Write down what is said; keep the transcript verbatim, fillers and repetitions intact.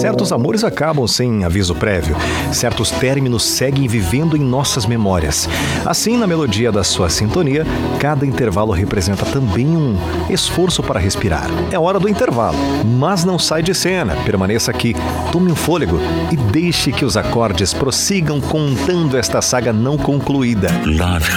Certos amores acabam sem aviso prévio. Certos términos seguem vivendo em nossas memórias. Assim, na melodia da sua sintonia, cada intervalo representa também um esforço para respirar. É hora do intervalo, mas não sai de cena. Permaneça aqui, tome um fôlego e deixe que os acordes prossigam contando esta saga não concluída. Love